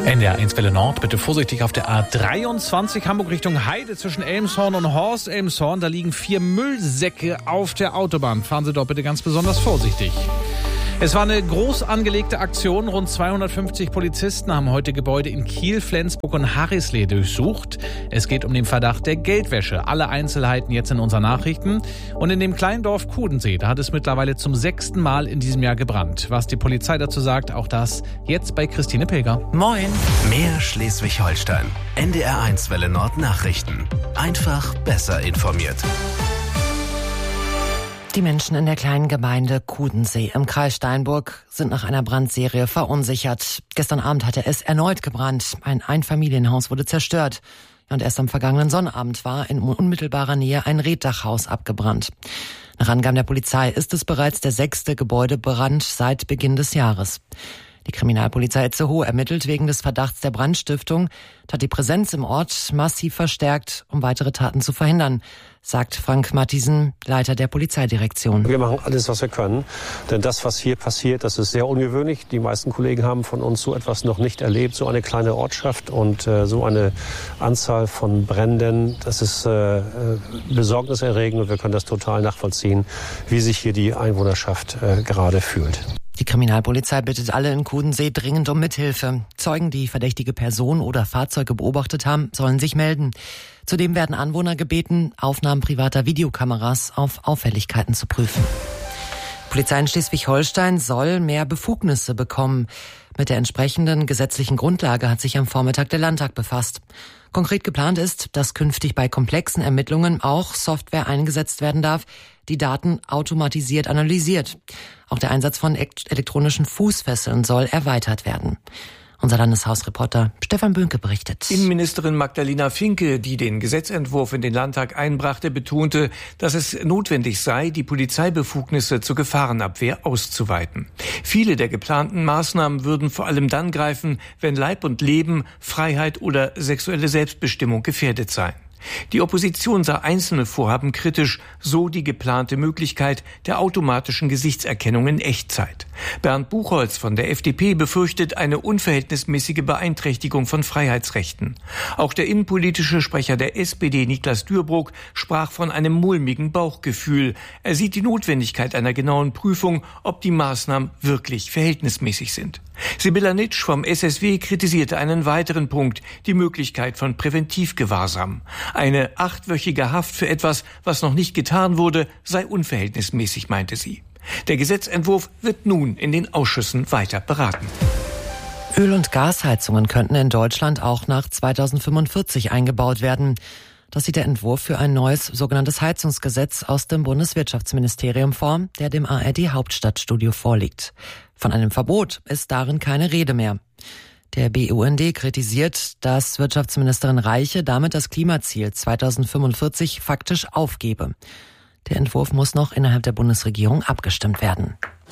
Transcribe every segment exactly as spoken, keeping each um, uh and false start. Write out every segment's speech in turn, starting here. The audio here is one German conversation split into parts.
N D R eins Welle Nord, bitte vorsichtig auf der A dreiundzwanzig Hamburg Richtung Heide zwischen Elmshorn und Horst Elmshorn. Da liegen vier Müllsäcke auf der Autobahn. Fahren Sie dort bitte ganz besonders vorsichtig. Es war eine groß angelegte Aktion. Rund zweihundertfünfzig Polizisten haben heute Gebäude in Kiel, Flensburg und Harrislee durchsucht. Es geht um den Verdacht der Geldwäsche. Alle Einzelheiten jetzt in unseren Nachrichten. Und in dem kleinen Dorf Kudensee, da hat es mittlerweile zum sechsten Mal in diesem Jahr gebrannt. Was die Polizei dazu sagt, auch das jetzt bei Christine Pilger. Moin! Mehr Schleswig-Holstein. N D R eins Welle Nord Nachrichten. Einfach besser informiert. Die Menschen in der kleinen Gemeinde Kudensee im Kreis Steinburg sind nach einer Brandserie verunsichert. Gestern Abend hatte es erneut gebrannt. Ein Einfamilienhaus wurde zerstört. Und erst am vergangenen Sonnabend war in unmittelbarer Nähe ein Reetdachhaus abgebrannt. Nach Angaben der Polizei ist es bereits der sechste Gebäudebrand seit Beginn des Jahres. Die Kriminalpolizei Itzehoe ermittelt wegen des Verdachts der Brandstiftung, hat die Präsenz im Ort massiv verstärkt, um weitere Taten zu verhindern, sagt Frank Matthiesen, Leiter der Polizeidirektion. Wir machen alles, was wir können, denn das, was hier passiert, das ist sehr ungewöhnlich. Die meisten Kollegen haben von uns so etwas noch nicht erlebt, so eine kleine Ortschaft und äh, so eine Anzahl von Bränden. Das ist äh, besorgniserregend und wir können das total nachvollziehen, wie sich hier die Einwohnerschaft äh, gerade fühlt. Die Kriminalpolizei bittet alle in Kudensee dringend um Mithilfe. Zeugen, die verdächtige Personen oder Fahrzeuge beobachtet haben, sollen sich melden. Zudem werden Anwohner gebeten, Aufnahmen privater Videokameras auf Auffälligkeiten zu prüfen. Die Polizei in Schleswig-Holstein soll mehr Befugnisse bekommen. Mit der entsprechenden gesetzlichen Grundlage hat sich am Vormittag der Landtag befasst. Konkret geplant ist, dass künftig bei komplexen Ermittlungen auch Software eingesetzt werden darf, die Daten automatisiert analysiert. Auch der Einsatz von elektronischen Fußfesseln soll erweitert werden. Unser Landeshausreporter Stefan Böhnke berichtet. Innenministerin Magdalena Finke, die den Gesetzentwurf in den Landtag einbrachte, betonte, dass es notwendig sei, die Polizeibefugnisse zur Gefahrenabwehr auszuweiten. Viele der geplanten Maßnahmen würden vor allem dann greifen, wenn Leib und Leben, Freiheit oder sexuelle Selbstbestimmung gefährdet seien. Die Opposition sah einzelne Vorhaben kritisch, so die geplante Möglichkeit der automatischen Gesichtserkennung in Echtzeit. Bernd Buchholz von der F D P befürchtet eine unverhältnismäßige Beeinträchtigung von Freiheitsrechten. Auch der innenpolitische Sprecher der S P D, Niklas Dürbrock, sprach von einem mulmigen Bauchgefühl. Er sieht die Notwendigkeit einer genauen Prüfung, ob die Maßnahmen wirklich verhältnismäßig sind. Sibylla Nitsch vom S S W kritisierte einen weiteren Punkt, die Möglichkeit von Präventivgewahrsam. Eine achtwöchige Haft für etwas, was noch nicht getan wurde, sei unverhältnismäßig, meinte sie. Der Gesetzentwurf wird nun in den Ausschüssen weiter beraten. Öl- und Gasheizungen könnten in Deutschland auch nach zweitausendfünfundvierzig eingebaut werden. Das sieht der Entwurf für ein neues sogenanntes Heizungsgesetz aus dem Bundeswirtschaftsministerium vor, der dem A R D-Hauptstadtstudio vorliegt. Von einem Verbot ist darin keine Rede mehr. Der B U N D kritisiert, dass Wirtschaftsministerin Reiche damit das Klimaziel zweitausendfünfundvierzig faktisch aufgebe. Der Entwurf muss noch innerhalb der Bundesregierung abgestimmt werden.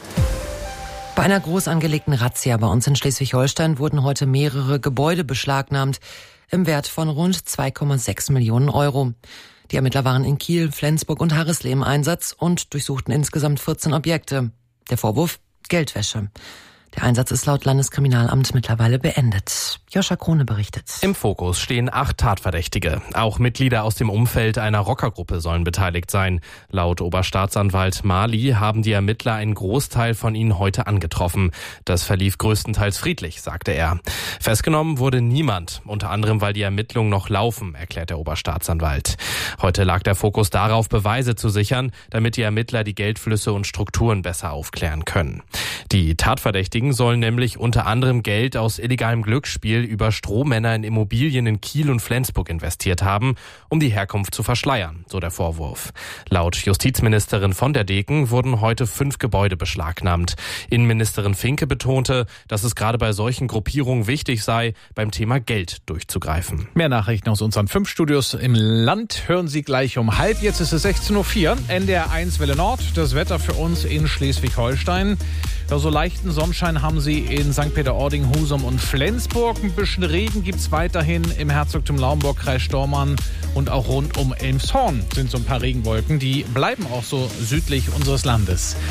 Bei einer groß angelegten Razzia bei uns in Schleswig-Holstein wurden heute mehrere Gebäude beschlagnahmt im Wert von rund zwei Komma sechs Millionen Euro. Die Ermittler waren in Kiel, Flensburg und Harrislee im Einsatz und durchsuchten insgesamt vierzehn Objekte. Der Vorwurf: Geldwäsche. Der Einsatz ist laut Landeskriminalamt mittlerweile beendet. Joscha Krone berichtet. Im Fokus stehen acht Tatverdächtige. Auch Mitglieder aus dem Umfeld einer Rockergruppe sollen beteiligt sein. Laut Oberstaatsanwalt Mali haben die Ermittler einen Großteil von ihnen heute angetroffen. Das verlief größtenteils friedlich, sagte er. Festgenommen wurde niemand, unter anderem weil die Ermittlungen noch laufen, erklärt der Oberstaatsanwalt. Heute lag der Fokus darauf, Beweise zu sichern, damit die Ermittler die Geldflüsse und Strukturen besser aufklären können. Die Tatverdächtigen sollen nämlich unter anderem Geld aus illegalem Glücksspiel über Strohmänner in Immobilien in Kiel und Flensburg investiert haben, um die Herkunft zu verschleiern, so der Vorwurf. Laut Justizministerin von der Deken wurden heute fünf Gebäude beschlagnahmt. Innenministerin Finke betonte, dass es gerade bei solchen Gruppierungen wichtig sei, beim Thema Geld durchzugreifen. Mehr Nachrichten aus unseren fünf Studios im Land hören Sie gleich um halb. Jetzt ist es sechzehn Uhr vier. N D R eins Welle Nord. Das Wetter für uns in Schleswig-Holstein. Ja, so leichten Sonnenschein haben Sie in Sankt Peter-Ording, Husum und Flensburg. Ein bisschen Regen gibt es weiterhin im Herzogtum Lauenburg, Kreis Stormarn und auch rund um Elmshorn sind so ein paar Regenwolken. Die bleiben auch so südlich unseres Landes.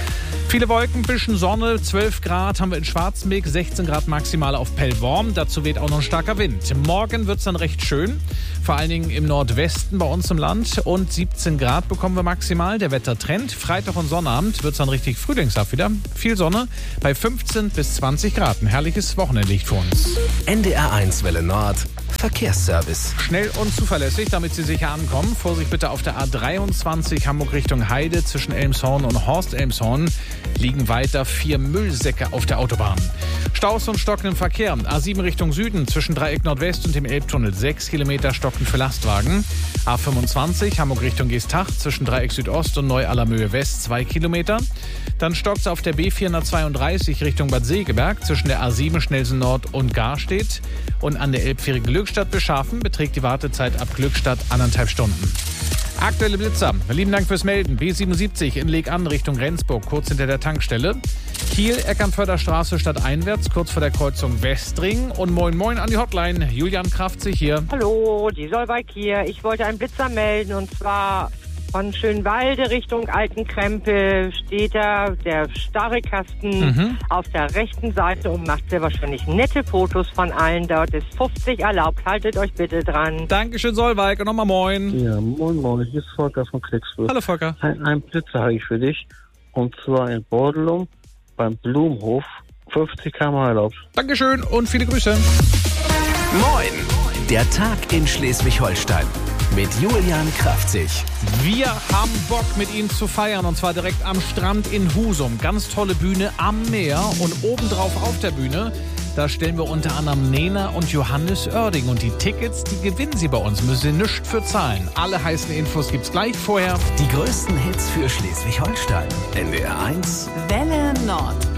Viele Wolken, bisschen Sonne, zwölf Grad haben wir in Schwarzenbeek, sechzehn Grad maximal auf Pellworm. Dazu weht auch noch ein starker Wind. Morgen wird es dann recht schön, vor allen Dingen im Nordwesten bei uns im Land. Und siebzehn Grad bekommen wir maximal. Der Wettertrend. Freitag und Sonnabend wird es dann richtig frühlingshaft wieder. Viel Sonne bei fünfzehn bis zwanzig Grad. Ein herrliches Wochenende liegt vor uns. N D R eins Welle Nord. Verkehrsservice. Schnell und zuverlässig, damit Sie sicher ankommen. Vorsicht bitte auf der A dreiundzwanzig Hamburg Richtung Heide. Zwischen Elmshorn und Horst-Elmshorn liegen weiter vier Müllsäcke auf der Autobahn. Staus und stockenden Verkehr. A sieben Richtung Süden zwischen Dreieck Nordwest und dem Elbtunnel. sechs Kilometer stocken für Lastwagen. A fünfundzwanzig Hamburg Richtung Geesthacht zwischen Dreieck Südost und Neu-Allermöhe West. zwei Kilometer. Dann stockt es auf der B vierhundertzweiunddreißig Richtung Bad Segeberg zwischen der A sieben Schnellsen Nord und Garstedt. Und an der Elbfähre Glückstadt beschaffen beträgt die Wartezeit ab Glückstadt anderthalb Stunden. Aktuelle Blitzer. Lieben Dank fürs Melden. B siebenundsiebzig in Leg an Richtung Rendsburg, kurz hinter der Tankstelle. Kiel, Eckernförder Straße stadteinwärts, kurz vor der Kreuzung Westring. Und moin moin an die Hotline. Julian Kraftzig hier. Hallo, die Solveig hier. Ich wollte einen Blitzer melden und zwar von Schönwalde Richtung Altenkrempel steht da der Starrekasten mhm. auf der rechten Seite und macht sehr wahrscheinlich nette Fotos von allen. Dort ist fünfzig erlaubt. Haltet euch bitte dran. Dankeschön, Solveig. Und nochmal moin. Ja, moin moin. Hier ist Volker von Klicksburg. Hallo, Volker. Ein, ein Blitzer habe ich für dich. Und zwar in Bordelum beim Blumenhof. fünfzig Kilometer pro Stunde erlaubt. Dankeschön und viele Grüße. Moin. Der Tag in Schleswig-Holstein. Mit Julian Kraftzig. Wir haben Bock, mit Ihnen zu feiern. Und zwar direkt am Strand in Husum. Ganz tolle Bühne am Meer. Und obendrauf auf der Bühne, da stellen wir unter anderem Nena und Johannes Oerding. Und die Tickets, die gewinnen Sie bei uns. Müssen Sie nichts für zahlen. Alle heißen Infos gibt's gleich vorher. Die größten Hits für Schleswig-Holstein. N D R eins Welle Nord.